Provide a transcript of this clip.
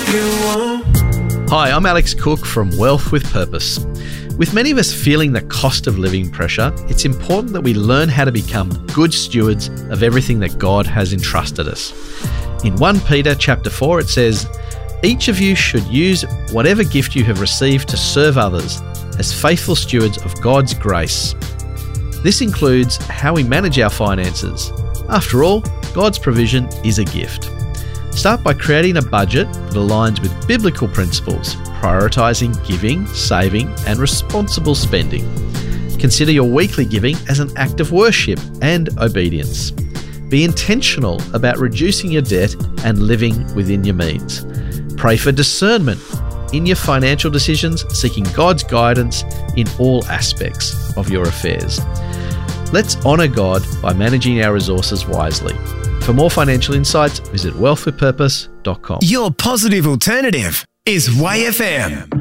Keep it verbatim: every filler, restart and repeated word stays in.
Hi, I'm Alex Cook from Wealth with Purpose. With many of us feeling the cost of living pressure, it's important that we learn how to become good stewards of everything that God has entrusted us. In First Peter chapter four, it says, "Each of you should use whatever gift you have received to serve others as faithful stewards of God's grace." This includes how we manage our finances. After all, God's provision is a gift. Start by creating a budget that aligns with biblical principles, prioritising giving, saving, and responsible spending. Consider your weekly giving as an act of worship and obedience. Be intentional about reducing your debt and living within your means. Pray for discernment in your financial decisions, seeking God's guidance in all aspects of your affairs. Let's honour God by managing our resources wisely. For more financial insights, visit wealth with purpose dot com. Your positive alternative is Y F M.